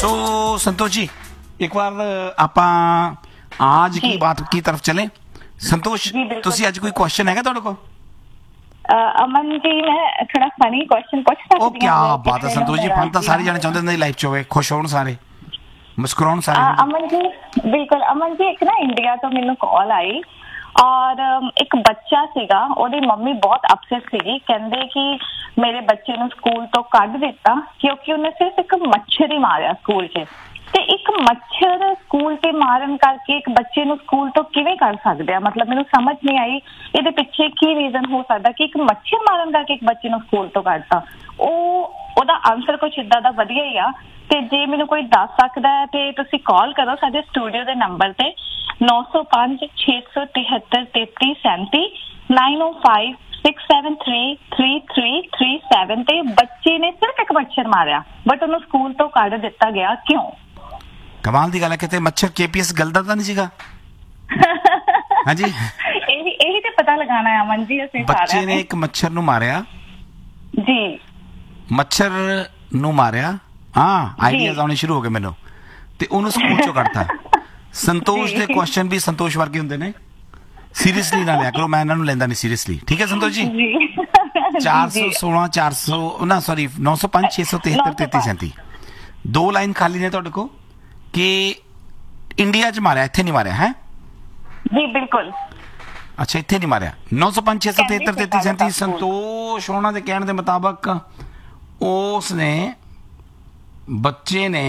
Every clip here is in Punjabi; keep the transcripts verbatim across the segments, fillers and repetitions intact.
सो संतोष जी एक बार ਆਪਾਂ आज की बात की तरफ चलें। संतोष ਤੁਸੀਂ ਅੱਜ ਕੋਈ क्वेश्चन ਹੈਗਾ ਤੁਹਾਡੇ ਕੋਲ? ਅਮਨ ਜੀ ਮੈਂ ਥੋੜਾ ਫਨੀ ਕੁਐਸਚਨ ਪੁੱਛ ਸਕਦੀ ਹਾਂ? ਉਹ ਕੀ ਬਾਤ ਹੈ ਸੰਤੋਸ਼ ਜੀ, ਫਨ ਤਾਂ ਸਾਰੇ ਜਾਣੇ ਚਾਹੁੰਦੇ ਨੇ ਲਾਈਫ 'ਚ ਹੋਵੇ, ਖੁਸ਼ ਹੋਣ ਸਾਰੇ, ਮੁਸਕਰਾਉਣ ਸਾਰੇ। ਅਮਨ ਜੀ ਬਿਲਕੁਲ ਅਮਨ ਜੀ, ਇੱਕ ਨਾ ਇੰਡੀਆ ਤੋਂ ਮੈਨੂੰ ਕਾਲ ਆਈ ਔਰ ਇੱਕ ਬੱਚਾ ਸੀਗਾ, ਉਹਦੀ ਮੰਮੀ ਬਹੁਤ ਅਪਸੈਟ ਸੀਗੀ, ਕਹਿੰਦੇ ਕਿ ਮੇਰੇ ਬੱਚੇ ਨੂੰ ਸਕੂਲ ਤੋਂ ਕੱਢ ਦਿੱਤਾ ਕਿਉਂਕਿ ਉਹਨੇ ਸਿਰਫ ਇੱਕ ਮੱਛਰ ਹੀ ਮਾਰਿਆ ਸਕੂਲ 'ਚ। ਤੇ ਇੱਕ ਮੱਛਰ ਸਕੂਲ ਤੇ ਮਾਰਨ ਕਰਕੇ ਇੱਕ ਬੱਚੇ ਨੂੰ ਸਕੂਲ ਤੋਂ ਕਿਵੇਂ ਕੱਢ ਸਕਦੇ ਆ? ਮਤਲਬ ਮੈਨੂੰ ਸਮਝ ਨਹੀਂ ਆਈ ਇਹਦੇ ਪਿੱਛੇ ਕੀ ਰੀਜ਼ਨ ਹੋ ਸਕਦਾ ਕਿ ਇੱਕ ਮੱਛਰ ਮਾਰਨ ਕਰਕੇ ਇੱਕ ਬੱਚੇ ਨੂੰ ਸਕੂਲ ਤੋਂ ਕੱਢਤਾ। ਉਹ ਉਹਦਾ ਆਨਸਰ ਕੁਛ ਇੱਦਾਂ ਦਾ ਵਧੀਆ ਹੀ ਆ, ਤੇ ਜੇ ਮੈਨੂੰ ਕੋਈ ਦੱਸ ਸਕਦਾ ਹੈ ਤੇ ਤੁਸੀਂ ਕਾਲ ਕਰੋ ਸਾਡੇ ਸਟੂਡੀਓ ਦੇ ਨੰਬਰ ਤੇ ਨੌ ਸੌ ਪੰਜ ਛੇ ਸੌ ਤਿਹੱਤਰ ਤੇਤੀ ਸੈਂਤੀ ਨਾਈਨ ਓ five six seven three three three three seven ਤੇ ਬੱਚੇ ਨੇ ਸਿਰਫ ਇੱਕ ਮੱਛਰ ਮਾਰਿਆ ਬਟ ਉਹਨੂੰ ਸਕੂਲ ਤੋਂ ਕੱਢ ਦਿੱਤਾ ਗਿਆ, ਕਿਉਂ? ਕਮਾਲ ਦੀ ਗੱਲ ਹੈ, ਕਿਤੇ ਮੱਛਰ ਕੇਪੀਐਸ ਗਲਦਾ ਤਾਂ ਨਹੀਂ ਸੀਗਾ? ਹਾਂਜੀ ਇਹੀ ਇਹੀ ਤੇ ਪਤਾ ਲਗਾਣਾ ਹੈ ਅਮਨ ਜੀ ਅਸੀਂ ਸਾਰਿਆਂ ਨੇ। ਬੱਚੇ ਨੇ ਇੱਕ ਮੱਛਰ ਨੂੰ ਮਾਰਿਆ ਜੀ, ਮੱਛਰ ਨੂੰ ਮਾਰਿਆ, ਹਾਂ ਆਈਡੀਆਜ਼ ਆਉਣੇ ਸ਼ੁਰੂ ਹੋ ਗਏ ਮੈਨੂੰ, ਤੇ ਉਹਨੂੰ ਸਕੂਲ ਚੋਂ ਕੱਢਤਾ। ਸੰਤੋਸ਼ ਦੇ ਕੁਐਸਚਨ ਵੀ ਸੰਤੋਸ਼ ਵਰਗੇ ਹੁੰਦੇ ਨੇ, ਸੀਰੀਅਸਲੀ ਨਾ ਲਿਆ ਕਰੋ, ਮੈਂ ਇਹਨਾਂ ਨੂੰ ਲੈਂਦਾ ਨਹੀਂ ਸੀਰੀਅਸਲੀ, ਠੀਕ ਹੈ ਸੰਤੋਸ਼ ਜੀ? ਚਾਰ ਸੌ ਸੋਲਾਂ ਚਾਰ ਸੌ ਨਾ ਸੌਰੀ ਨੌ ਸੌ ਪੰਜ ਛੇ ਸੌ ਤਿਹੱਤਰ ਤੇਤੀ ਸੈਂਤੀ ਦੋ ਲਾਈਨ ਖਾਲੀ ਨੇ ਤੁਹਾਡੇ ਕੋਲ ਕਿ ਇੰਡੀਆ 'ਚ ਮਾਰਿਆ, ਇੱਥੇ ਨਹੀਂ ਮਾਰਿਆ ਹੈ? ਜੀ ਬਿਲਕੁਲ। ਅੱਛਾ, ਇੱਥੇ ਨਹੀਂ ਮਾਰਿਆ। ਨੌ ਸੌ ਪੰਜ ਛੇ ਸੌ ਤਿਹੱਤਰ ਤੇਤੀ ਸੈਂਤੀ ਸੰਤੋਸ਼ ਹੋਣਾ ਦੇ ਕਹਿਣ ਦੇ ਮੁਤਾਬਕ ਉਸ ਨੇ ਬੱਚੇ ਨੇ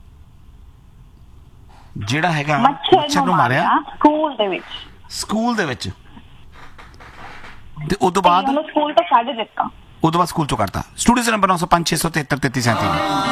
ਜਿਹੜਾ ਹੈਗਾ ਮੱਛਰ ਨੂੰ ਮਾਰਿਆ ਸਕੂਲ ਦੇ ਵਿੱਚ, ਸਕੂਲ ਦੇ ਵਿੱਚ, ਤੇ ਉਸ ਤੋਂ ਬਾਅਦ ਉਹਨੂੰ ਸਕੂਲ ਤੋਂ ਕੱਢ ਦਿੱਤਾ। ਉਸ ਤੋਂ ਬਾਅਦ ਸਕੂਲ ਚੋਂ ਕੱਢਤਾ। ਸਟੂਡੀਓ ਦੇ ਨੰਬਰ ਨੌ ਸੌ ਪੰਜ ਛੇ ਸੌ ਤਿਹੱਤਰ ਤੇਤੀ ਸੈਂਤੀ।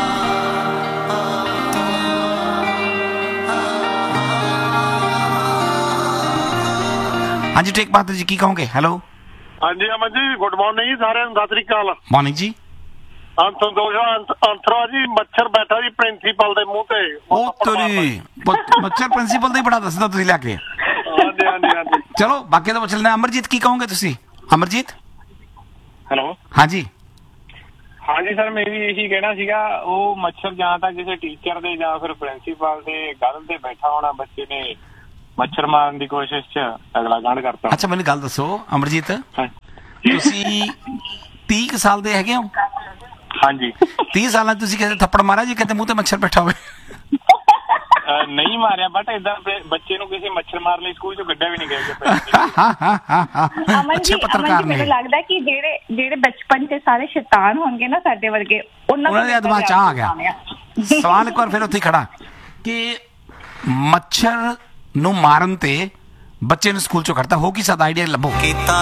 ਹਾਂਜੀ ਟੇਕ ਬਾਤ ਜੀ, ਕੀ ਕਹੋਗੇ? ਹੈਲੋ ਹਾਂਜੀ ਅਮਨ ਜੀ, ਗੁੱਡ ਮਾਰਨਿੰਗ ਜੀ ਸਾਰਿਆਂ ਨੂੰ, ਸਤਿ ਸ੍ਰੀ ਅਕਾਲ। ਮਾਰਨਿੰਗ ਜੀ। ਸੰਤੋਸ਼ ਅੰਤਰਾ ਜੀ, ਮੱਛਰ ਬੈਠਾ ਜੀ ਪ੍ਰਿੰਸੀਪਲ ਦੇ ਮੂੰਹ ਤੇ। ਉਹ ਤੇਰੀ ਮੱਛਰ ਪ੍ਰਿੰਸੀਪਲ ਦਾ ਹੀ ਬੜਾ ਦੱਸਦਾ ਤੁਸੀਂ ਲਿਆ ਕੇ। ਹਾਂਜੀ ਹਾਂਜੀ ਹਾਂਜੀ ਚਲੋ ਬਾਕੀ ਤਾਂ ਪੁੱਛ ਲੈਣਾ। ਅਮਰਜੀਤ ਕੀ ਕਹੋਗੇ ਤੁਸੀਂ? ਅਮਰਜੀਤ ਹੈਲੋ। ਹਾਂਜੀ ਹਾਂਜੀ ਸਰ, ਮੈਂ ਵੀ ਇਹੀ ਕਹਿਣਾ ਸੀਗਾ, ਉਹ ਮੱਛਰ ਜਾਂ ਤਾਂ ਕਿਸੇ ਟੀਚਰ ਦੇ ਜਾਂ ਫਿਰ ਪ੍ਰਿੰਸੀਪਲ ਦੇ ਗੱਲ ਤੇ ਬੈਠਾ ਹੋਣਾ, ਬੱਚੇ ਨੇ ਮੱਛਰ ਮਾਰਨ ਦੀ ਕੋਸ਼ਿਸ਼ 'ਚ ਅਗਲਾ ਕਾਂਡ ਕਰਤਾ। ਅੱਛਾ ਮੈਨੂੰ ਗੱਲ ਦੱਸੋ ਅਮਰਜੀਤ, ਤੁਸੀਂ ਤੀਹ ਕੁ ਸਾਲ ਦੇ ਹੈਗੇ ਹੋ? ਹਾਂਜੀ। ਤੀਹ ਸਾਲਾਂ 'ਚ ਤੁਸੀਂ ਕਿਸੇ ਥੱਪੜ ਮਾਰਿਆ ਜੀ ਕਿਤੇ ਮੂੰਹ ਤੇ ਮੱਛਰ ਬੈਠਾ ਹੋਵੇ? ਨਹੀਂ ਮਾਰਿਆ, ਬਟ ਏਦਾਂ ਬੱਚੇ ਨੂੰ ਕਿਸੇ ਮੱਛਰ ਮਾਰ ਲਈ ਸਕੂਲ 'ਚੋਂ ਕੱਢਿਆ ਵੀ ਨਹੀਂ ਗਿਆ। ਅਮਨ ਜੀ ਮੈਨੂੰ ਲੱਗਦਾ ਕਿ ਜਿਹੜੇ ਜਿਹੜੇ ਬਚਪਨ 'ਚ ਸਾਰੇ ਸ਼ੈਤਾਨ ਹੋਣਗੇ ਨਾ ਸਾਡੇ ਵਰਗੇ, ਉਹਨਾਂ ਦੇ ਦਿਮਾਗ 'ਚ ਆ ਗਿਆ ਸਵਾਲ। ਇੱਕ ਵਾਰ ਫਿਰ ਉੱਥੇ ਖੜਾ ਕਿ ਮੱਛਰ ਨੂੰ ਮਾਰਨ ਤੇ ਬੱਚੇ ਨੂੰ ਸਕੂਲ ਚੋਂ ਕੱਢਤਾ, ਹੋ ਕੀ ਸਕਦਾ? ਆਈਡੀਆ ਲੱਭੋ।